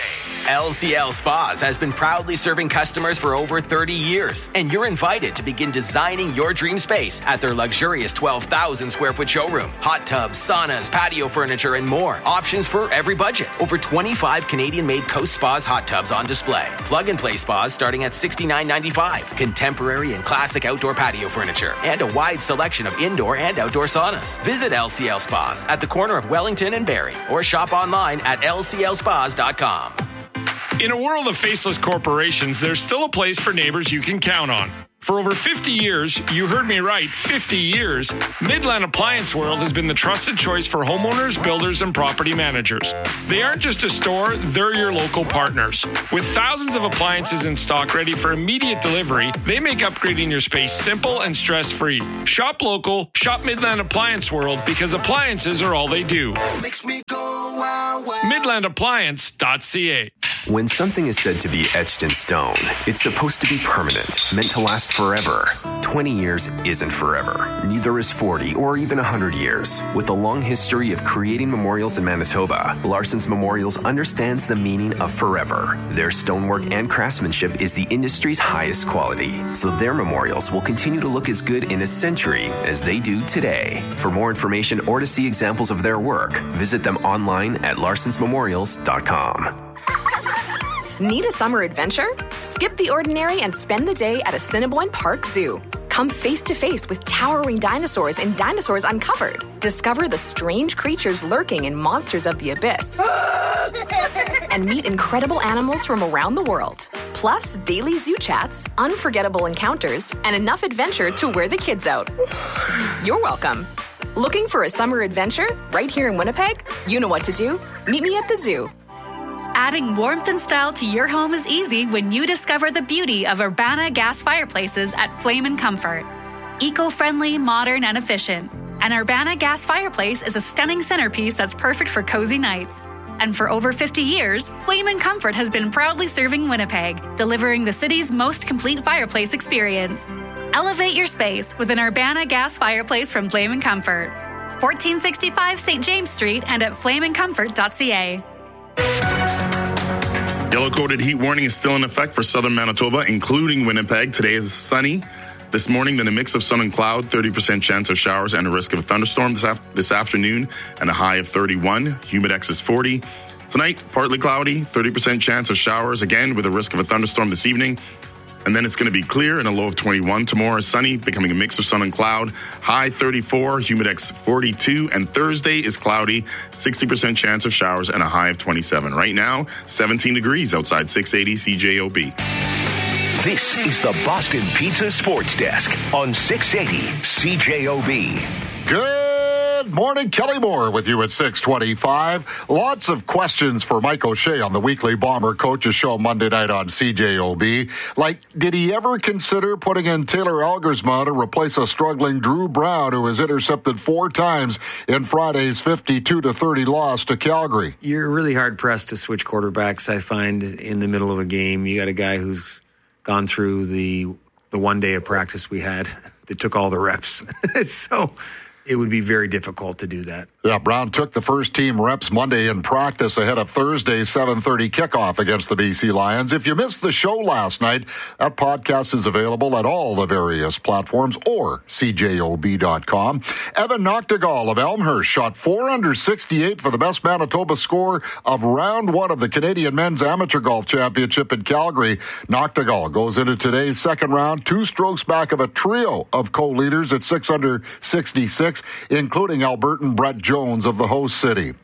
L C L Spas has been proudly serving customers for over thirty years, and you're invited to begin designing your dream space at their luxurious twelve thousand square foot showroom. Hot tubs, saunas, patio furniture, and more. Options for every budget. Over twenty-five Canadian-made Coast Spas hot tubs on display. Plug-and-play spas starting at sixty-nine ninety-five. Contemporary and classic outdoor patio furniture, and a wide selection of indoor and outdoor saunas. Visit L C L Spas at the corner of Wellington and Barrie, or shop online at L C L spas dot com. In a world of faceless corporations, there's still a place for neighbors you can count on. For over fifty years, you heard me right, fifty years, Midland Appliance World has been the trusted choice for homeowners, builders, and property managers. They aren't just a store, they're your local partners. With thousands of appliances in stock ready for immediate delivery, they make upgrading your space simple and stress-free. Shop local, shop Midland Appliance World, because appliances are all they do. Makes me go wow, wow. midland appliance dot c a. When something is said to be etched in stone, it's supposed to be permanent, meant to last forever. twenty years isn't forever. Neither is forty or even one hundred years. With a long history of creating memorials in Manitoba, Larson's Memorials understands the meaning of forever. Their stonework and craftsmanship is the industry's highest quality, so their memorials will continue to look as good in a century as they do today. For more information or to see examples of their work, visit them online at larsons memorials dot com. Need a summer adventure? Skip the ordinary and spend the day at Assiniboine Park Zoo. Come face to face with towering dinosaurs in Dinosaurs Uncovered. Discover the strange creatures lurking in Monsters of the Abyss. And meet incredible animals from around the world. Plus, daily zoo chats, unforgettable encounters, and enough adventure to wear the kids out. You're welcome. Looking for a summer adventure right here in Winnipeg? You know what to do. Meet me at the zoo. Adding warmth and style to your home is easy when you discover the beauty of Urbana gas fireplaces at Flame and Comfort. Eco-friendly, modern, and efficient. An Urbana gas fireplace is a stunning centerpiece that's perfect for cozy nights. And for over fifty years, Flame and Comfort has been proudly serving Winnipeg, delivering the city's most complete fireplace experience. Elevate your space with an Urbana gas fireplace from Flame and Comfort. fourteen sixty-five Saint James Street and at flame and comfort dot c a. Yellow-coated heat warning is still in effect for southern Manitoba, including Winnipeg. Today is sunny. This morning, then a mix of sun and cloud, thirty percent chance of showers and a risk of a thunderstorm this, af- this afternoon, and a high of thirty-one. Humidex is forty. Tonight, partly cloudy, thirty percent chance of showers, again with a risk of a thunderstorm this evening. And then it's going to be clear and a low of twenty-one. Tomorrow is sunny, becoming a mix of sun and cloud. High thirty-four, Humidex forty-two. And Thursday is cloudy, sixty percent chance of showers and a high of twenty-seven. Right now, seventeen degrees outside six eighty C J O B. This is the Boston Pizza Sports Desk on six eighty C J O B. Good morning, Kelly Moore with you at six twenty-five. Lots of questions for Mike O'Shea on the weekly Bomber Coaches Show Monday night on C J O B. Like, did he ever consider putting in Taylor Algersma to replace a struggling Drew Brown, who was intercepted four times in Friday's fifty-two to thirty loss to Calgary? You're really hard-pressed to switch quarterbacks, I find, in the middle of a game. You got a guy who's gone through the the one day of practice we had that took all the reps. So it would be very difficult to do that. Yeah, Brown took the first team reps Monday in practice ahead of Thursday's seven thirty kickoff against the B C Lions. If you missed the show last night, that podcast is available at all the various platforms or C J O B dot com. Evan Noctegal of Elmhurst shot four under sixty-eight for the best Manitoba score of round one of the Canadian Men's Amateur Golf Championship in Calgary. Noctegal goes into today's second round, two strokes back of a trio of co-leaders at six under sixty-six, including Albertan Brett Jones of the host city.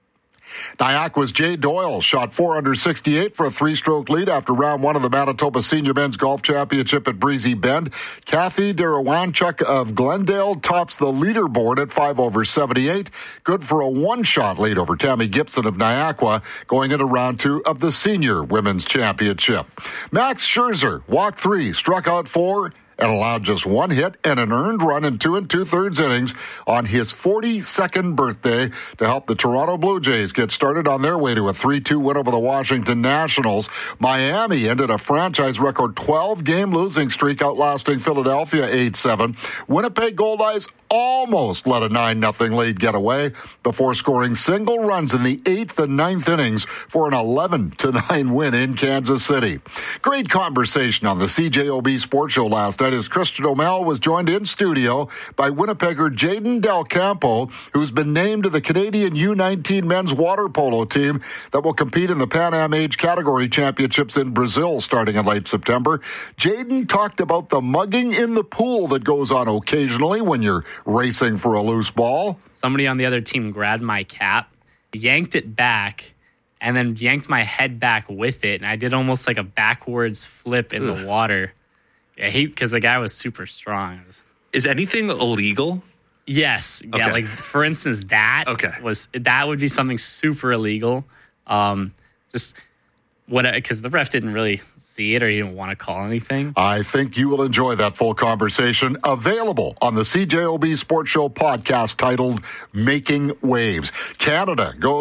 Nyaqua's Jay Doyle shot four under sixty-eight for a three-stroke lead after round one of the Manitoba Senior Men's Golf Championship at Breezy Bend. Kathy Darawanchuk of Glendale tops the leaderboard at five over seventy-eight. Good for a one-shot lead over Tammy Gibson of Nyaqua going into round two of the Senior Women's Championship. Max Scherzer walked three, struck out four, and allowed just one hit and an earned run in two and two-thirds innings on his forty-second birthday to help the Toronto Blue Jays get started on their way to a three two win over the Washington Nationals. Miami ended a franchise record twelve-game losing streak, outlasting Philadelphia eight seven. Winnipeg Goldeyes almost let a nine nothing lead get away before scoring single runs in the eighth and ninth innings for an eleven to nine win in Kansas City. Great conversation on the C J O B Sports Show last night as Christian O'Mell was joined in studio by Winnipegger Jaden Del Campo, who's been named to the Canadian U nineteen men's water polo team that will compete in the Pan Am Age Category Championships in Brazil starting in late September. Jaden talked about the mugging in the pool that goes on occasionally when you're racing for a loose ball. Somebody on the other team grabbed my cap, yanked it back, and then yanked my head back with it, and I did almost like a backwards flip in Ugh. the water. I hate because the guy was super strong. Is anything illegal? Yes. Yeah. Okay. Like for instance, that okay. was that would be something super illegal. Um, just what because the ref didn't really see it or he didn't want to call anything. I think you will enjoy that full conversation, available on the C J O B Sports Show podcast titled "Making Waves." Canada goes